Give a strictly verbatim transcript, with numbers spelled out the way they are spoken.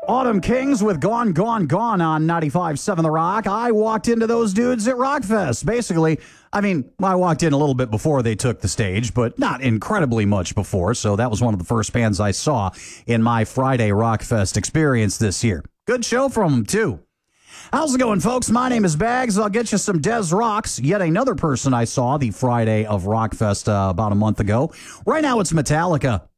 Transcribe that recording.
Autumn Kings with Gone, Gone, Gone on ninety-five point seven The Rock. I walked into those dudes at Rockfest. Basically, I mean, I walked in a little bit before they took the stage, but not incredibly much before, so that was one of the first bands I saw in my Friday Rockfest experience this year. Good show from them, too. How's it going, folks? My name is Bags. I'll get you some Des Rocks. Yet another person I saw the Friday of Rockfest uh, about a month ago. Right now, it's Metallica.